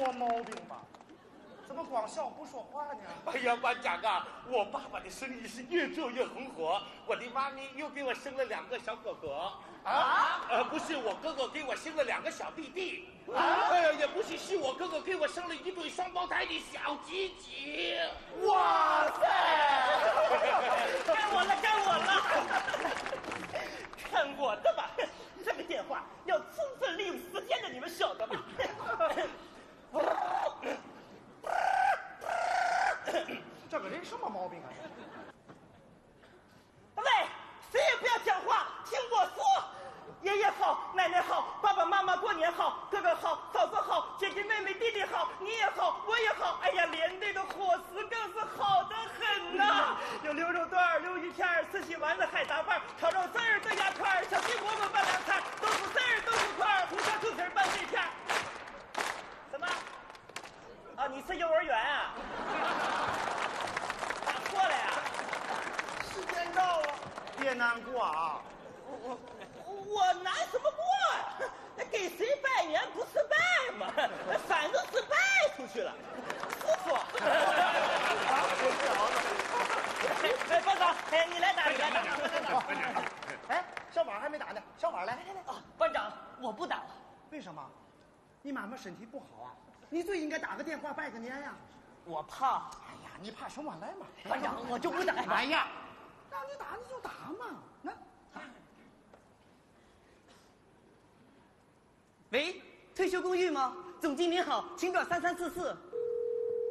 么毛病吧？怎么光笑不说话呢？ 哎呀，班长啊，我爸爸的生意是越做越红火，我的妈咪又给我生了2个小哥哥。不是我哥哥给我生了2个小弟弟。也不是我哥哥给我生了1对双胞胎的小鸡鸡。 哇塞！ 该我了，看我的吧！这个电话要充分利用时间的，你们晓得吧？ 这个人什么毛病啊？ 喂，谁也不要讲话，听我说。爷爷好，奶奶好，爸爸妈妈过年好，哥哥好，嫂子好，姐姐妹妹弟弟好，你也好，我也好。哎呀，连队的伙食更是好得很呐！有溜肉段、溜鱼片、四喜丸子、海杂饭、炒肉丝儿、豆芽块、小鸡蘑菇拌凉菜、豆腐丝儿、豆腐块、红烧猪蹄儿拌肺片。什么？啊，你是幼儿园啊？打错了呀？ 时间到了，别难过啊。 我难什么过啊？给谁拜年不是拜吗？反正是拜出去了。师傅，班长，你来打，你来打。 哎，小婉还没打呢，小婉来。 班长，我不打了。 为什么？你妈妈身体不好啊，你最应该打个电话拜个年呀。 我怕。 哎呀，你怕什么？来嘛。 班长，我就不打。 哎呀，让你打你就打嘛。那。 喂，退休公寓吗？总经理好，请找3344。